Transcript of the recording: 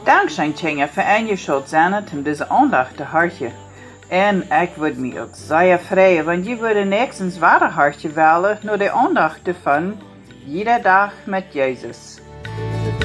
Dank zijn Tjenja voor een je schuld zijn om deze aandacht te hartje. En ik würde mich ook sehr freuen, wenn je würde nächstens wahre hartje wählen, nur die aandacht ervan, jeder Tag mit Jesus.